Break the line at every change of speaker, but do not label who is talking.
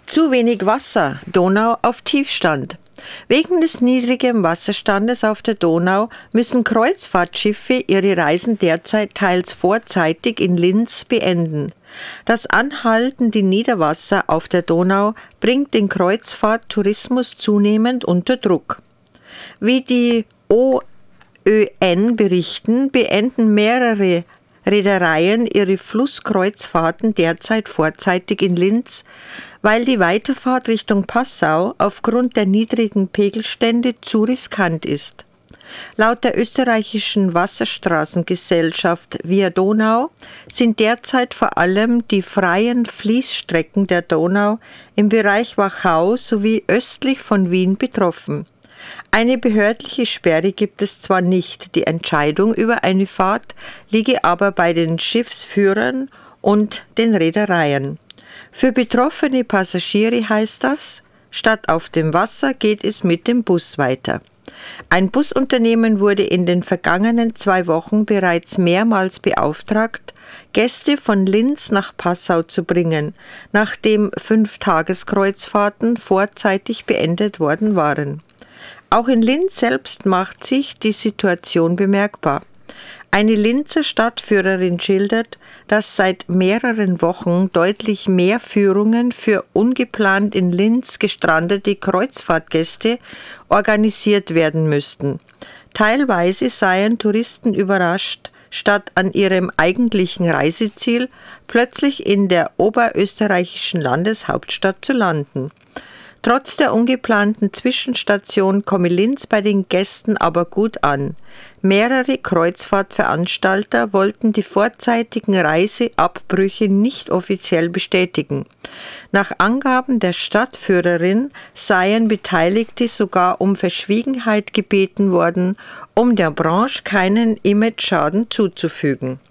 Zu wenig Wasser, Donau auf Tiefstand. Wegen des niedrigen Wasserstandes auf der Donau müssen Kreuzfahrtschiffe ihre Reisen derzeit teils vorzeitig in Linz beenden. Das anhaltende Niederwasser auf der Donau bringt den Kreuzfahrttourismus zunehmend unter Druck. Wie die OÖN berichten, beenden mehrere Reedereien ihre Flusskreuzfahrten derzeit vorzeitig in Linz, weil die Weiterfahrt Richtung Passau aufgrund der niedrigen Pegelstände zu riskant ist. Laut der österreichischen Wasserstraßengesellschaft Via Donau sind derzeit vor allem die freien Fließstrecken der Donau im Bereich Wachau sowie östlich von Wien betroffen. Eine behördliche Sperre gibt es zwar nicht, die Entscheidung über eine Fahrt liege aber bei den Schiffsführern und den Reedereien. Für betroffene Passagiere heißt das, statt auf dem Wasser geht es mit dem Bus weiter. Ein Busunternehmen wurde in den vergangenen 2 Wochen bereits mehrmals beauftragt, Gäste von Linz nach Passau zu bringen, nachdem 5-Tageskreuzfahrten vorzeitig beendet worden waren. Auch in Linz selbst macht sich die Situation bemerkbar. Eine Linzer Stadtführerin schildert, dass seit mehreren Wochen deutlich mehr Führungen für ungeplant in Linz gestrandete Kreuzfahrtgäste organisiert werden müssten. Teilweise seien Touristen überrascht, statt an ihrem eigentlichen Reiseziel plötzlich in der oberösterreichischen Landeshauptstadt zu landen. Trotz der ungeplanten Zwischenstation komme Linz bei den Gästen aber gut an. Mehrere Kreuzfahrtveranstalter wollten die vorzeitigen Reiseabbrüche nicht offiziell bestätigen. Nach Angaben der Stadtführerin seien Beteiligte sogar um Verschwiegenheit gebeten worden, um der Branche keinen Imageschaden zuzufügen.